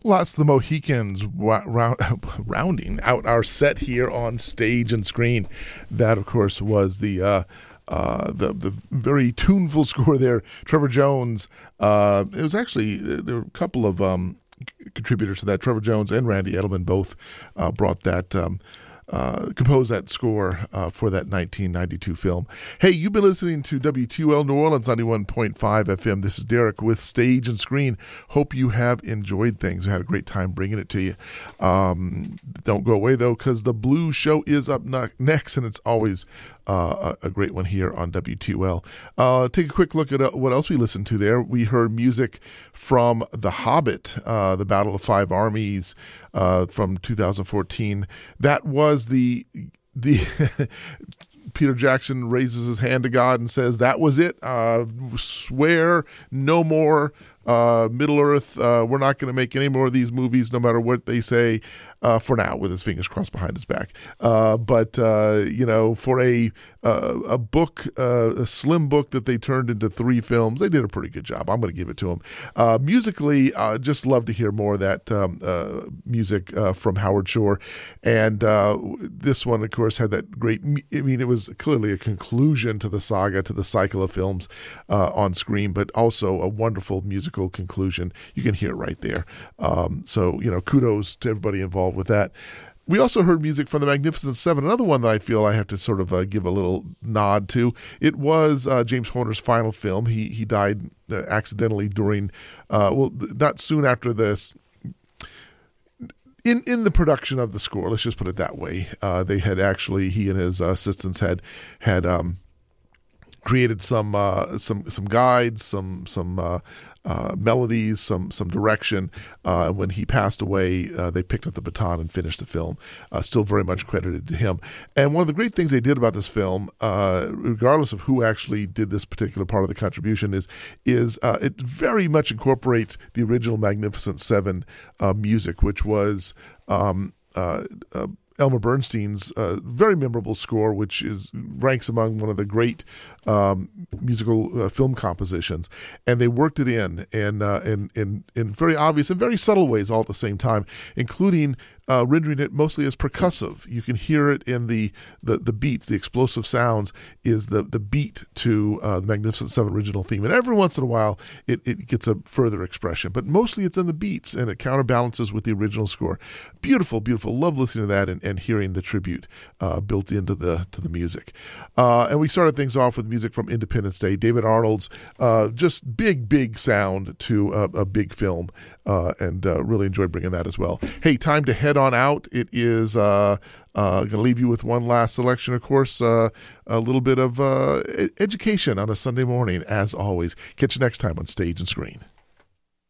Lots of the Mohicans rounding out our set here on Stage and Screen. That, of course, was the very tuneful score there. Trevor Jones. It was actually there were a couple of contributors to that. Trevor Jones and Randy Edelman both brought that. Composed that score for that 1992 film. Hey, you've been listening to WTOL New Orleans 91.5 FM. This is Derek with Stage and Screen. Hope you have enjoyed things. We had a great time bringing it to you. Don't go away, though, because the Blues Show is up next, and it's always a great one here on WTOL. Take a quick look at what else we listened to there. We heard music from The Hobbit, The Battle of Five Armies, from 2014. That was the Peter Jackson raises his hand to God and says, that was it. Swear no more. Middle-earth, we're not going to make any more of these movies no matter what they say, for now, with his fingers crossed behind his back. But for a book, a slim book that they turned into 3 films, they did a pretty good job. I'm going to give it to them. Musically, just love to hear more of that music from Howard Shore. And this one, of course, had that great, it was clearly a conclusion to the saga, to the cycle of films on screen, but also a wonderful musical conclusion. You can hear it right there. So kudos to everybody involved with that. We also heard music from the Magnificent Seven, another one that I feel I have to sort of give a little nod to. It was James Horner's final film. He died accidentally during, not soon after this, in the production of the score. Let's just put it that way. They had actually, he and his assistants had created some guides, some melodies, some direction. When he passed away, they picked up the baton and finished the film. Still very much credited to him. And one of the great things they did about this film, regardless of who actually did this particular part of the contribution, is it very much incorporates the original Magnificent Seven music, which was Elmer Bernstein's very memorable score, which ranks among one of the great musical film compositions, and they worked it in very obvious and very subtle ways all at the same time, including rendering it mostly as percussive. You can hear it in the beats, the explosive sounds is the beat to the Magnificent Seven original theme, and every once in a while it gets a further expression, but mostly it's in the beats, and it counterbalances with the original score. Beautiful, beautiful. Love listening to that and hearing the tribute built into the music. And we started things off with music from Independence Day, David Arnold's just big sound to a big film, and really enjoyed bringing that as well. Hey, time to head on out. It is going to leave you with one last selection, of course, a little bit of education on a Sunday morning, as always. Catch you next time on Stage and Screen.